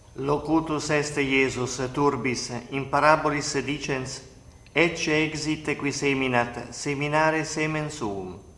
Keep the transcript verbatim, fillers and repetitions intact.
Locutus est Iesus turbis in parabolis dicens, ecce exit qui seminat, seminare semen suum.